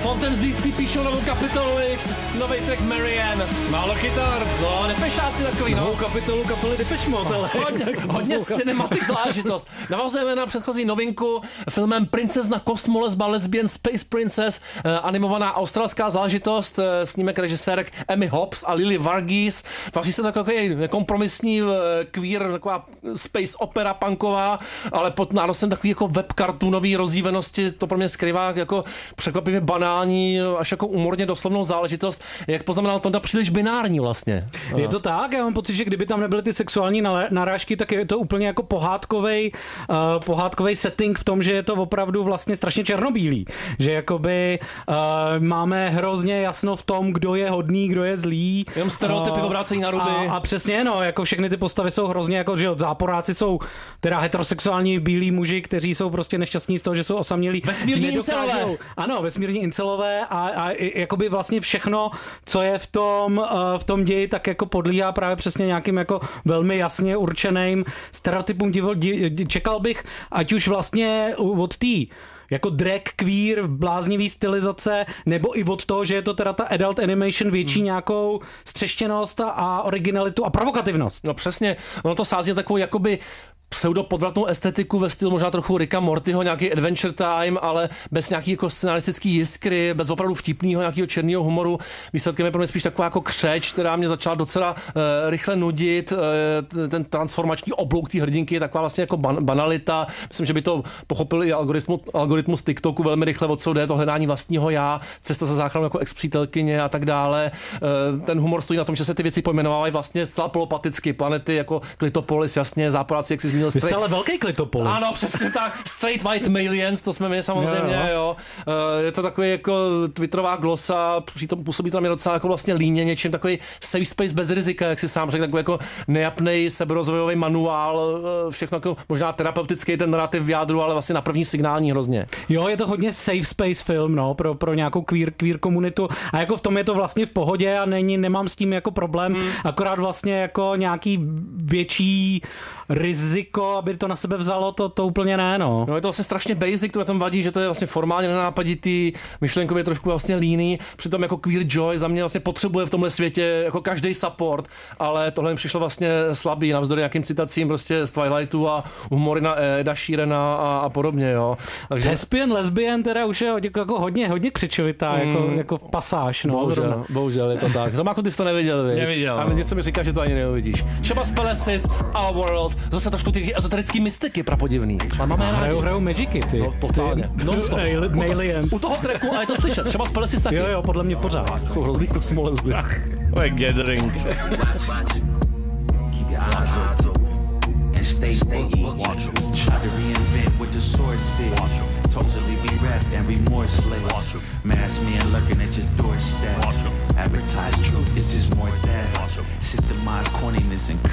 Montem z DC píšou novou kapitolu, nový track Marianne. Málo kytar. No, Depešáci takový, no. Novou kapitolu kapely Depeche Mode, ale... Hodně cinematic záležitost. Navazujeme na předchozí novinku filmem Princezna Kosmolesba Lesbian Space Princess, animovaná australská záležitost, snímek režisérek Emmy Hobbs a Lily Varghese. Tvoří se takový kompromisní queer, taková space opera punková, ale pod nárostem takový jako webkartunový rozjívenosti, to pro mě skrývá jako překvapivě banální, až jako humorně doslovnou záležitost. Jak poznamenal Tonda, příliš binární vlastně. Je to tak, já mám pocit, že kdyby tam nebyly ty sexuální narážky, tak je to úplně jako pohádkovej setting v tom, že je to opravdu vlastně strašně černobílý. Že jakoby máme hrozně jasno v tom, kdo je hodný, kdo je zlý. Jenom stereotypy obrácejí na ruby. A přesně, no, jako všechny ty postavy jsou hrozně jako, že záporáci jsou teda heterosexuální bílí muži, kteří jsou prostě nešťastní z toho, že jsou osamělí. Vesmírní incelové. Ano, vesmírní incelové a jakoby vlastně všechno, co je v tom ději, tak jako podlíhá právě přesně nějakým jako velmi jasně určeným stereotypům. Čekal bych, ať už vlastně od té jako drag queer, bláznivý stylizace, nebo i od toho, že je to teda ta adult animation větší nějakou střeštěnost a originalitu a provokativnost. No přesně, ono to sází takovou jakoby pseudopodvratnou estetiku ve stylu možná trochu Ricka Mortyho, nějaký Adventure Time, ale bez nějaký jako scenaristický jiskry, bez opravdu vtipného nějakého černého humoru. Výsledkem je pro mě spíš taková jako křeč, která mě začala docela rychle nudit. Ten transformační oblouk té hrdinky je taková vlastně jako banalita. Myslím, že by to pochopil i algoritmus TikToku velmi rychle, o co jde, to hledání vlastního já, cesta za záchranou jako ex-přítelkyně a tak dále. Ten humor stojí na tom, že se ty věci pojmenovávají vlastně zcela polopaticky. Planety jako Klitopolis, jasně, záporáci, jak si vy jste ale velký klitopolis. Ano, přesně tak. Straight white maliens, to jsme my samozřejmě, jo. Je to takový jako twitterová glosa, přitom působí tam je docela jako vlastně líně něčím, takový safe space bez rizika, jak si sám řekl, takový jako nejapnej seberozvojový manuál, všechno jako možná terapeutický ten narrativ v jádru, ale vlastně na první signální hrozně. Jo, je to hodně safe space film, no, pro nějakou queer komunitu a jako v tom je to vlastně v pohodě a nemám s tím jako problém, akorát vlastně jako nějaký větší riziko, aby to na sebe vzalo, to úplně ne, no. No je to vlastně strašně basic, to na tom vadí, že to je vlastně formálně nenápaditý, myšlenkově trošku vlastně líný, přitom jako Queer Joy za mě vlastně potřebuje v tomhle světě jako každý support, ale tohle mi přišlo vlastně slabý, navzdory nějakým citacím prostě z Twilightu a humory na Eda Sheerana a podobně, jo. Takže lesbian teda už je jako hodně křičovitá, jako pasáž, no. Bohužel je to tak. To Máko, ty jsi to neviděl, víš? Neviděl. Ale něco mi říká, že to ani neuvidíš. Shabazz Palaces, Our World, zase trošku ty ezoterický mystiky prapodivný. Hrajou Magicy, ty. No, totálně. Non-stop. Aliens. U toho tracku, a je to slyšet. Shabazz Palaces taky. Jo, podle mě pořád. Jsou hrozný kosmolesby. Like gathering. Keep your eyes open and stay watch. Try to reinvent what the source is. Totally be rap and remorseless. Mass man looking at your doorstep. Advertise truth, it's just more that. Systemized corniness and